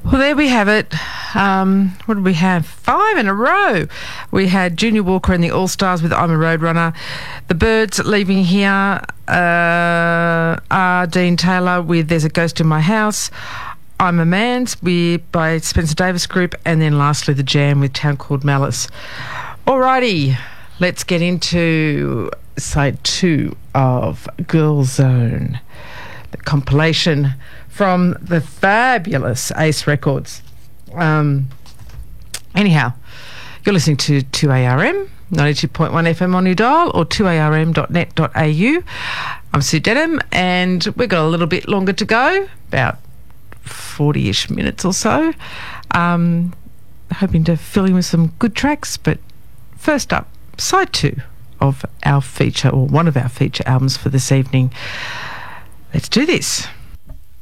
Well, there we have it. What did we have? 5 in a row. We had Junior Walker and the All-Stars with I'm a Roadrunner. The Birds leaving here are Dean Taylor with There's a Ghost in My House. I'm a Man's by Spencer Davis Group. And then lastly, The Jam with Town Called Malice. Alrighty, let's get into side 2 of Girl Zone, the compilation from the fabulous Ace Records. Anyhow, you're listening to 2ARM, 92.1 FM on your dial, or 2arm.net.au. I'm Sue Denham, and we've got a little bit longer to go, about 40-ish minutes or so. Hoping to fill in with some good tracks, but first up, side 2 of our feature, or one of our feature albums for this evening. Let's do this.